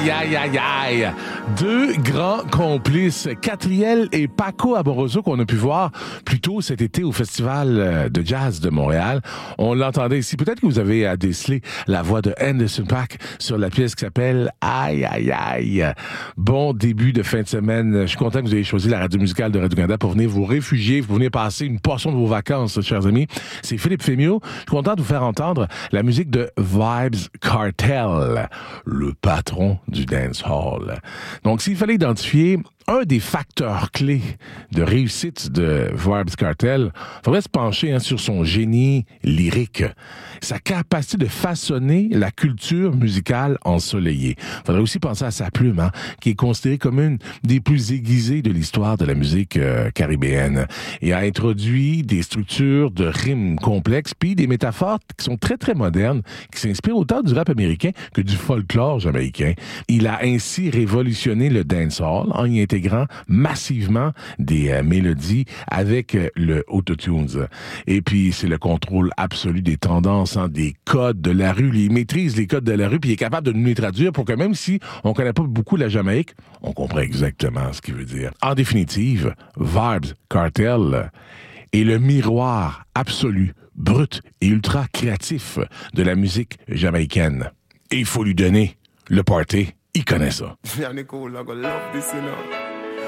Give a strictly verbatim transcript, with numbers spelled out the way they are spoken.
Aïe, aïe, aïe, aïe. Deux grands complices, Catriel et Paco Amoroso, qu'on a pu voir plus tôt cet été au Festival de Jazz de Montréal. On l'entendait ici. Peut-être que vous avez décelé la voix de Anderson .Paak sur la pièce qui s'appelle Aïe, aïe, aïe. Bon début de fin de semaine. Je suis content que vous ayez choisi la radio musicale de Radio-Canada pour venir vous réfugier, pour venir passer une portion de vos vacances, chers amis. C'est Philippe Fémiot. Je suis content de vous faire entendre la musique de Vybz Kartel, le patron du dancehall. Donc, s'il fallait identifier un des facteurs clés de réussite de Vybz Kartel, il faudrait se pencher hein, sur son génie lyrique, sa capacité de façonner la culture musicale ensoleillée. Il faudrait aussi penser à sa plume, hein, qui est considérée comme une des plus aiguisées de l'histoire de la musique euh, caribéenne, et a introduit des structures de rimes complexes, puis des métaphores qui sont très, très modernes, qui s'inspirent autant du rap américain que du folklore jamaïcain. Il a ainsi révolutionné le dancehall en y intégrant massivement des euh, mélodies avec euh, le autotunes. Et puis, c'est le contrôle absolu des tendances, hein, des codes de la rue. Il maîtrise les codes de la rue, puis il est capable de nous les traduire pour que même si on connaît pas beaucoup la Jamaïque, on comprend exactement ce qu'il veut dire. En définitive, Vybz Kartel est le miroir absolu, brut et ultra créatif de la musique jamaïcaine. Et il faut lui donner le party. Il connaît ça. Yeah, Nicole, I gonna love this, you know.